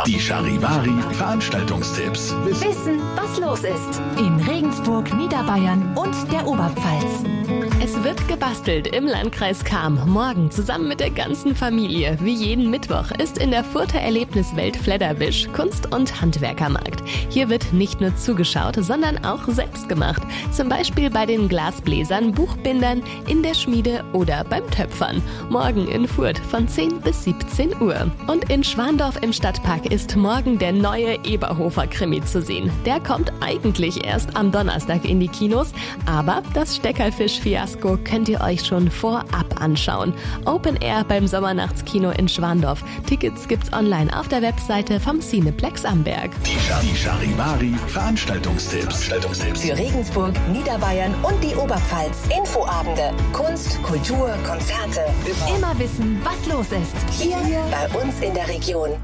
Die Charivari Veranstaltungstipps. Wissen, was los ist. In Regensburg, Niederbayern und der Oberpfalz. Es wird gebastelt im Landkreis Cham. Morgen zusammen mit der ganzen Familie. Wie jeden Mittwoch ist in der Further Erlebniswelt Flederwisch Kunst- und Handwerkermarkt. Hier wird nicht nur zugeschaut, sondern auch selbst gemacht. Zum Beispiel bei den Glasbläsern, Buchbindern, in der Schmiede oder beim Töpfern. Morgen in Furth von 10 bis 17 Uhr. Und in Schwandorf im Stadtpark ist morgen der neue Eberhofer-Krimi zu sehen. Der kommt eigentlich erst am Donnerstag in die Kinos, aber das Steckerfisch-Fiasko könnt ihr euch schon vorab anschauen. Open Air beim Sommernachtskino in Schwandorf. Tickets gibt's online auf der Webseite vom Cineplex Amberg. Die Charivari Veranstaltungstipps. Für Regensburg, Niederbayern und die Oberpfalz. Infoabende, Kunst, Kultur, Konzerte. Immer wissen, was los ist. Hier bei uns in der Region.